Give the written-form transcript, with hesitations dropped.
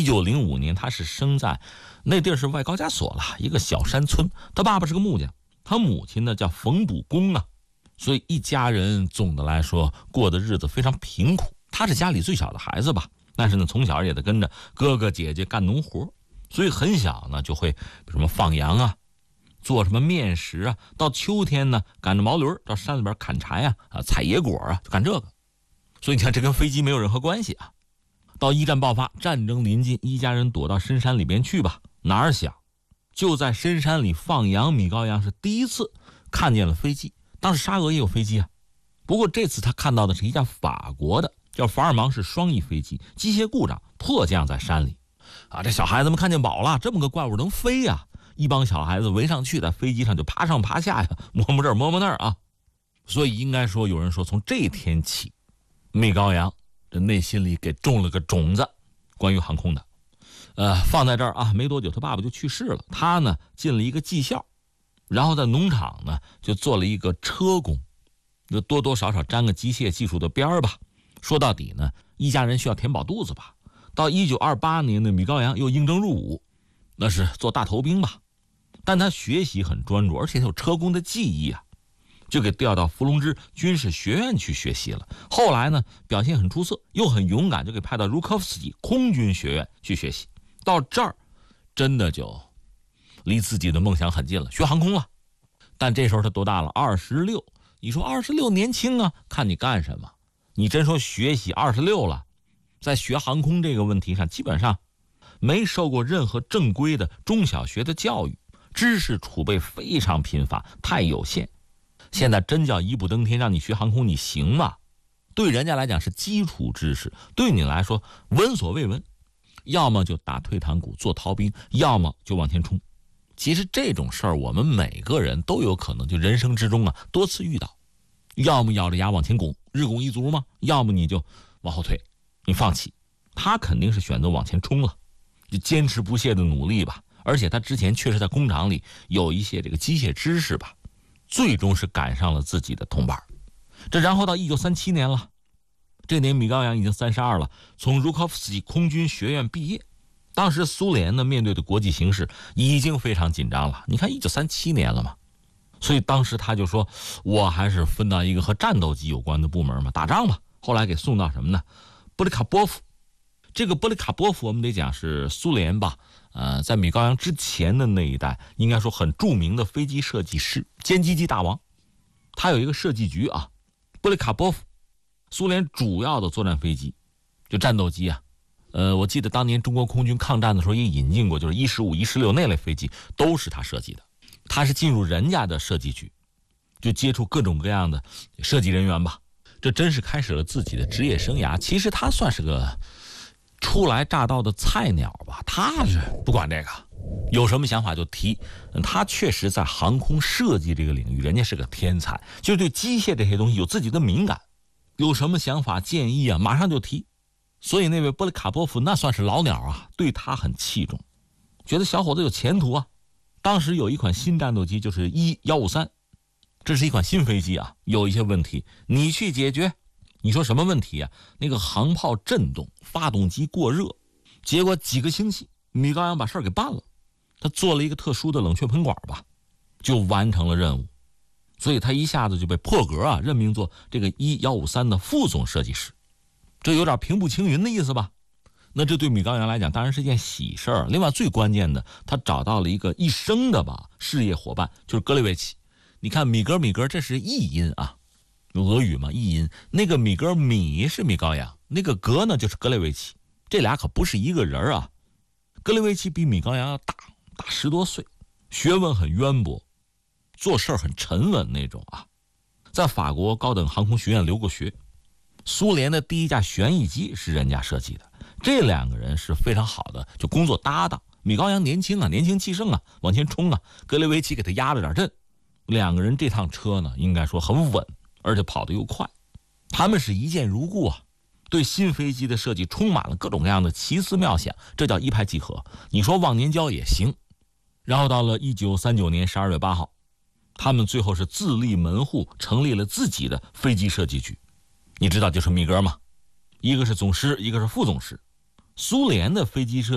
1905年他是生在那地儿是外高加索了一个小山村，他爸爸是个木匠，他母亲呢叫冯补公啊，所以一家人总的来说过的日子非常贫苦。他是家里最小的孩子吧，但是呢从小也得跟着哥哥姐姐干农活，所以很小呢就会什么放羊啊，做什么面食啊，到秋天呢赶着毛驴到山里边砍柴啊，采野果啊，就干这个。所以你看这跟飞机没有任何关系啊。到一战爆发，战争临近，一家人躲到深山里边去吧，哪儿想就在深山里放羊，米高扬是第一次看见了飞机。当时沙俄也有飞机啊，不过这次他看到的是一架法国的叫法尔芒式双翼飞机，机械故障迫降在山里啊。这小孩子们看见宝了，这么个怪物能飞呀，一帮小孩子围上去，在飞机上就爬上爬下呀，摸摸这儿摸摸那儿啊。所以应该说，有人说从这天起，米高扬这内心里给种了个种子，关于航空的。放在这儿啊，没多久他爸爸就去世了，他呢进了一个技校，然后在农场呢就做了一个车工，就多多少少沾个机械技术的边儿吧。说到底呢，一家人需要填饱肚子吧。到1928年的米高扬又应征入伍，那是做大头兵吧，但他学习很专注，而且有车工的技艺啊，就给调到伏龙芝军事学院去学习了。后来呢表现很出色，又很勇敢，就给派到茹科夫斯基空军学院去学习。到这儿真的就离自己的梦想很近了，学航空了。但这时候他多大了？26。你说26年轻啊，看你干什么。你真说学习26了，在学航空这个问题上基本上没受过任何正规的中小学的教育，知识储备非常贫乏，太有限。现在真叫一步登天，让你学航空，你行吗？对人家来讲是基础知识，对你来说闻所未闻，要么就打退堂鼓做逃兵，要么就往前冲。其实这种事儿我们每个人都有可能就人生之中啊多次遇到，要么咬着牙往前拱，日拱一卒嘛，要么你就往后退，你放弃。他肯定是选择往前冲了，就坚持不懈的努力吧。而且他之前确实在工厂里有一些这个机械知识吧，最终是赶上了自己的同伴。这然后到1937年了，这年米高扬已经32了，从茹科夫斯基空军学院毕业。当时苏联呢面对的国际形势已经非常紧张了，你看1937年了嘛，所以当时他就说我还是分到一个和战斗机有关的部门嘛，打仗嘛。后来给送到什么呢？波利卡波夫。这个波利卡波夫我们得讲是苏联吧，在米高扬之前的那一代应该说很著名的飞机设计师，歼击机大王。他有一个设计局啊，波利卡波夫，苏联主要的作战飞机就战斗机啊，我记得当年中国空军抗战的时候也引进过，就是115、116那类飞机都是他设计的。他是进入人家的设计局，就接触各种各样的设计人员吧，这真是开始了自己的职业生涯。其实他算是个初来乍到的菜鸟吧，他是不管这个，有什么想法就提。他确实在航空设计这个领域人家是个天才，就对机械这些东西有自己的敏感，有什么想法建议啊马上就提。所以那位波利卡波夫那算是老鸟啊，对他很器重，觉得小伙子有前途啊。当时有一款新战斗机就是1-153，这是一款新飞机啊，有一些问题你去解决。你说什么问题啊？那个航炮震动，发动机过热，结果几个星期米高扬把事儿给办了，他做了一个特殊的冷却喷管吧，就完成了任务。所以他一下子就被破格啊任命做这个1-153的副总设计师，这有点平步青云的意思吧。那这对米高扬来讲当然是件喜事儿。另外最关键的，他找到了一个一生的吧事业伙伴，就是格列维奇。你看米格这是译音啊，俄语嘛，译音。那个米是米高扬，那个格呢就是格列维奇，这俩可不是一个人啊。格列维奇比米高扬要大10多岁，学问很渊博，做事很沉稳那种啊。在法国高等航空学院留过学，苏联的第一架旋翼机是人家设计的。这两个人是非常好的就工作搭档。米高扬年轻啊，年轻气盛啊，往前冲啊，格列维奇给他压了点阵。两个人这趟车呢应该说很稳，而且跑得又快。他们是一见如故啊，对新飞机的设计充满了各种各样的奇思妙想，这叫一拍即合。你说忘年交也行。然后到了1939年12月8号，他们最后是自立门户，成立了自己的飞机设计局。你知道就是米格吗？一个是总师，一个是副总师。苏联的飞机设